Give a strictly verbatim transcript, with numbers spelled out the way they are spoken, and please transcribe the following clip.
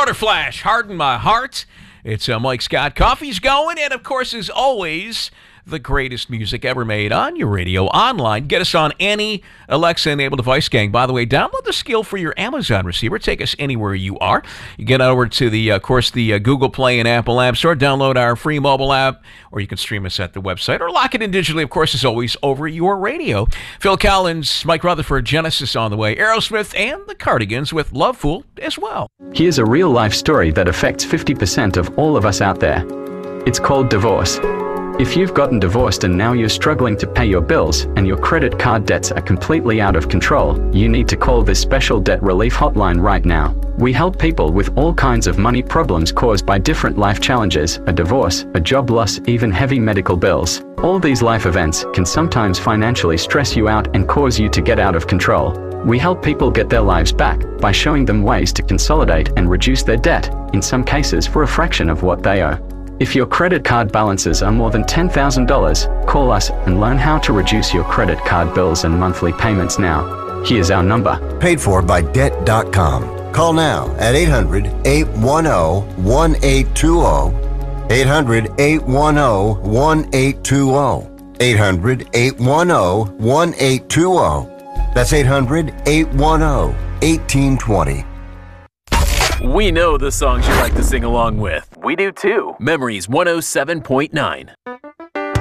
Motor Flash, Harden My Heart. It's uh, Mike Scott. Coffee's going, and of course, as always, the greatest music ever made on your radio, online. Get us on any Alexa-enabled device, gang. By the way, download the skill for your Amazon receiver. Take us anywhere you are. You get over to the, uh, of course, the uh, Google Play and Apple App Store. Download our free mobile app, or you can stream us at the website, or lock it in digitally, of course, as always, over your radio. Phil Collins, Mike Rutherford, Genesis on the way. Aerosmith and the Cardigans with Love Fool as well. Here's a real-life story that affects fifty percent of all of us out there. It's called divorce. If you've gotten divorced and now you're struggling to pay your bills and your credit card debts are completely out of control, you need to call this special debt relief hotline right now. We help people with all kinds of money problems caused by different life challenges, a divorce, a job loss, even heavy medical bills. All these life events can sometimes financially stress you out and cause you to get out of control. We help people get their lives back by showing them ways to consolidate and reduce their debt, in some cases for a fraction of what they owe. If your credit card balances are more than ten thousand dollars, call us and learn how to reduce your credit card bills and monthly payments now. Here's our number. Paid for by debt dot com. Call now at eight hundred, eight one zero, one eight two zero. eight hundred, eight one zero, one eight two zero. eight hundred, eight one zero, one eight two zero. That's eight hundred, eight one zero, one eight two zero. We know the songs you like to sing along with. We do too. Memories one oh seven point nine.